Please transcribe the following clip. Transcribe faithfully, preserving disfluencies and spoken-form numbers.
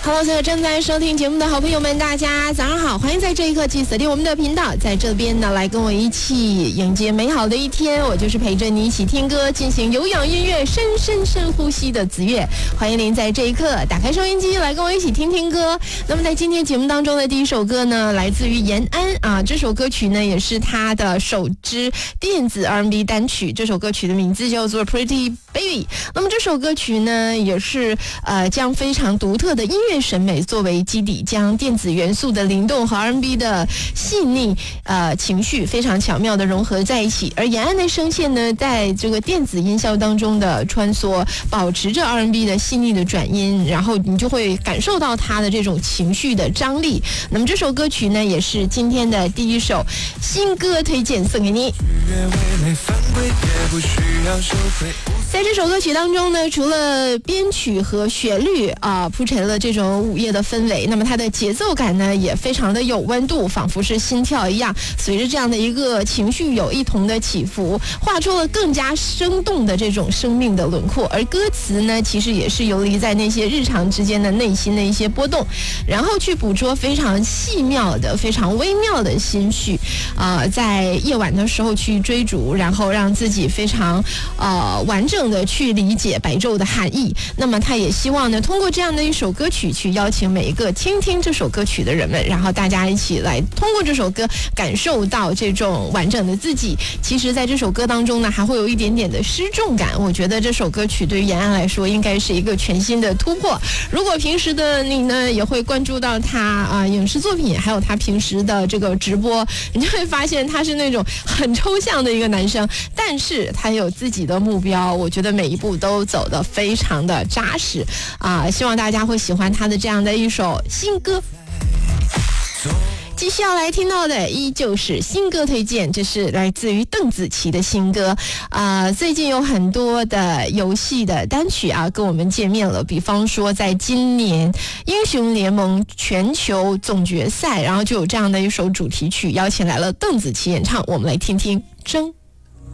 Hello， 所有正在收听节目的好朋友们，大家早上好，欢迎在这一刻去锁定我们的频道，在这边呢来跟我一起迎接美好的一天。我就是陪着你一起听歌，进行有氧音乐，深深深呼吸的子月。欢迎您在这一刻打开收音机，来跟我一起听听歌。那么在今天节目当中的第一首歌呢，来自于延安啊，这首歌曲呢也是他的首支电子 R and B 单曲，这首歌曲的名字叫做 Pretty Baby。那么这首歌曲呢，也是呃将非常独特的音乐审美作为基底，将电子元素的灵动和 R and B 的细腻呃情绪非常巧妙的融合在一起。而延安的声线呢，在这个电子音效当中的穿梭，保持着 R and B 的细腻的转音，然后你就会感受到它的这种情绪的张力。那么这首歌曲呢，也是今天的第一首新歌推荐，送给你。在这首歌曲当中呢，除了编曲和旋律啊、呃、铺陈了这种午夜的氛围，那么它的节奏感呢也非常的有温度，仿佛是心跳一样，随着这样的一个情绪有一同的起伏，画出了更加生动的这种生命的轮廓。而歌词呢，其实也是游离在那些日常之间的内心的一些波动，然后去捕捉非常细妙的、非常微妙的心绪，啊、呃，在夜晚的时候去追逐，然后让自己非常呃完整的去理解白昼的含义。那么他也希望呢，通过这样的一首歌曲去邀请每一个倾听这首歌曲的人们，然后大家一起来通过这首歌感受到这种完整的自己。其实在这首歌当中呢，还会有一点点的失重感，我觉得这首歌曲对于延安来说应该是一个全新的突破。如果平时的你呢也会关注到他啊、呃、影视作品，还有他平时的这个直播，你就会发现他是那种很抽象的一个男生，但是他有自己的目标，我觉得每一步都走得非常的扎实啊、呃！希望大家会喜欢他的这样的一首新歌。继续要来听到的依旧是新歌推荐，这是来自于邓紫棋的新歌啊、呃。最近有很多的游戏的单曲啊跟我们见面了，比方说在今年英雄联盟全球总决赛，然后就有这样的一首主题曲邀请来了邓紫棋演唱，我们来听听争。